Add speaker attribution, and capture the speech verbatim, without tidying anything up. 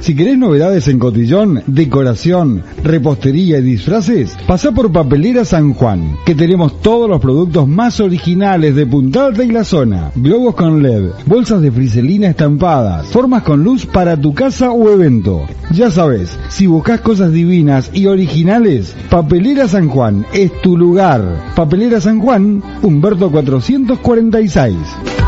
Speaker 1: Si querés novedades en cotillón, decoración, repostería y disfraces, pasá por Papelera San Juan, que tenemos todos los productos más originales de Punta Alta y la zona. Globos con L E D, bolsas de friselina estampadas, formas con luz para tu casa o evento. Ya sabes, si buscas cosas divinas y originales, Papelera San Juan es tu lugar. Papelera San Juan, Humberto cuatrocientos cuarenta y seis.